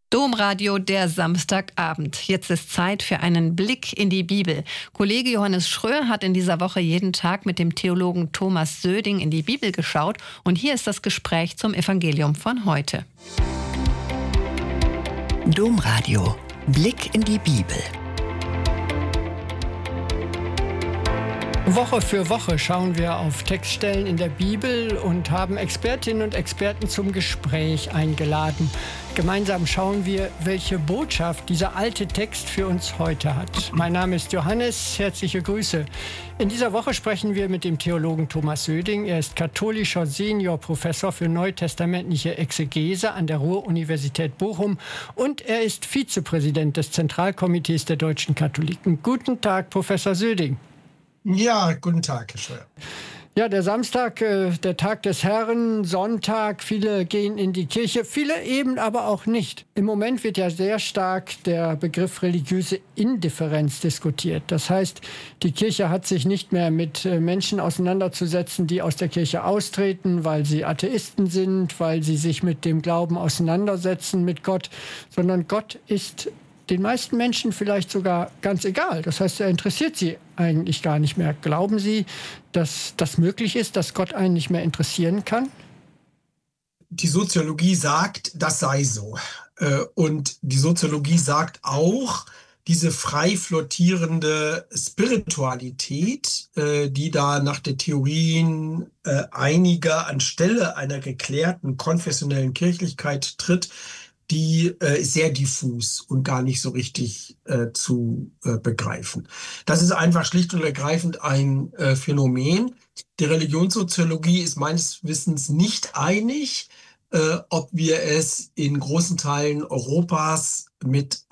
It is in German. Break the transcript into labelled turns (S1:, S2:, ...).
S1: Domradio, der Samstagabend. Jetzt ist Zeit für einen Blick in die Bibel. Kollege Johannes Schröer hat in dieser Woche jeden Tag mit dem Theologen Thomas Söding in die Bibel geschaut. Und hier ist das Gespräch zum Evangelium von heute.
S2: Domradio. Blick in die Bibel.
S3: Woche für Woche schauen wir auf Textstellen in der Bibel und haben Expertinnen und Experten zum Gespräch eingeladen. Gemeinsam schauen wir, welche Botschaft dieser alte Text für uns heute hat. Mein Name ist Johannes, herzliche Grüße. In dieser Woche sprechen wir mit dem Theologen Thomas Söding. Er ist katholischer Seniorprofessor für neutestamentliche Exegese an der Ruhr-Universität Bochum und er ist Vizepräsident des Zentralkomitees der deutschen Katholiken. Guten Tag, Professor Söding.
S4: Ja, guten Tag, Herr Schröer.
S3: Ja, der Samstag, der Tag des Herrn, Sonntag, viele gehen in die Kirche, viele eben aber auch nicht. Im Moment wird ja sehr stark der Begriff religiöse Indifferenz diskutiert. Das heißt, die Kirche hat sich nicht mehr mit Menschen auseinanderzusetzen, die aus der Kirche austreten, weil sie Atheisten sind, weil sie sich mit dem Glauben auseinandersetzen, mit Gott, sondern Gott ist den meisten Menschen vielleicht sogar ganz egal. Das heißt, er interessiert sie eigentlich gar nicht mehr. Glauben Sie, dass das möglich ist, dass Gott einen nicht mehr interessieren kann?
S4: Die Soziologie sagt, das sei so. Und die Soziologie sagt auch, diese frei flottierende Spiritualität, die da nach den Theorien einiger anstelle einer geklärten konfessionellen Kirchlichkeit tritt, die ist sehr diffus und gar nicht so richtig zu begreifen. Das ist einfach schlicht und ergreifend ein Phänomen. Die Religionssoziologie ist meines Wissens nicht einig, ob wir es in großen Teilen Europas mit